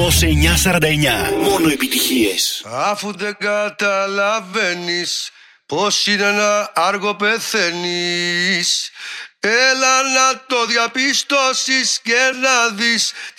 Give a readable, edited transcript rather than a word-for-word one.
Δώσε 949. Μόνο επιτυχίες. Αφού δεν καταλαβαίνεις πως είναι να άργο πεθαίνεις, έλα να το διαπιστώσεις και να δεις